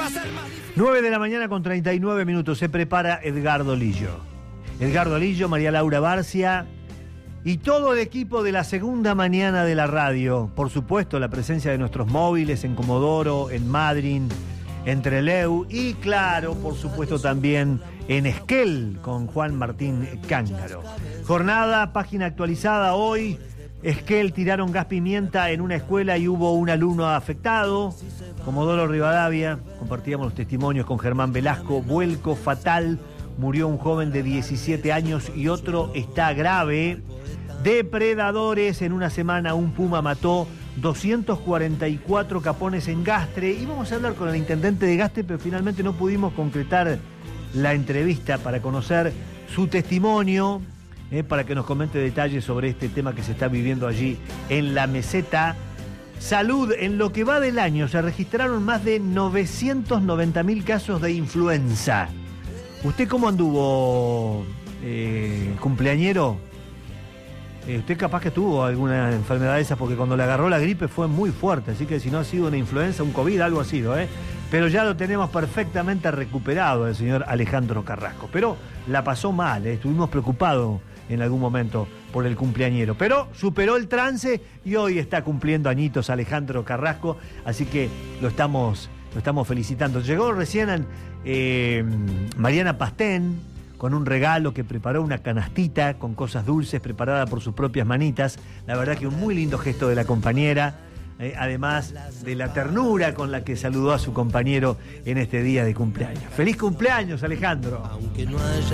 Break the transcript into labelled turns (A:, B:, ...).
A: 9 de la mañana con 39 minutos. Se prepara Edgardo Lillo. Edgardo Lillo, María Laura Barcia y todo el equipo de la segunda mañana de la radio. Por supuesto, la presencia de nuestros móviles en Comodoro, en Madryn, en Trelew y, claro, por supuesto también en Esquel con Juan Martín Cángaro. Jornada, página actualizada hoy. Esquel tiraron gas pimienta en una escuela y hubo un alumno afectado. Comodoro Rivadavia, compartíamos los testimonios con Germán Velasco. Vuelco fatal, murió un joven de 17 años y otro está grave. Depredadores, en una semana un puma mató 244 capones en Gastre. Íbamos a hablar con el intendente de Gastre, pero finalmente no pudimos concretar la entrevista para conocer su testimonio, para que nos comente detalles sobre este tema que se está viviendo allí en la meseta. Salud, en lo que va del año se registraron más de 990.000 casos de influenza. ¿Usted cómo anduvo, cumpleañero? Usted capaz que tuvo alguna enfermedad de esas, porque cuando le agarró la gripe fue muy fuerte, así que si no ha sido una influenza, un COVID, algo ha sido, Pero ya lo tenemos perfectamente recuperado el señor Alejandro Carrasco. Pero la pasó mal, estuvimos preocupados en algún momento por el cumpleañero, pero superó el trance y hoy está cumpliendo añitos Alejandro Carrasco, así que lo estamos felicitando. Llegó recién Mariana Pastén con un regalo que preparó, una canastita con cosas dulces preparada por sus propias manitas. La verdad que un muy lindo gesto de la compañera, además de la ternura con la que saludó a su compañero en este día de cumpleaños. ¡Feliz cumpleaños, Alejandro! Aunque no haya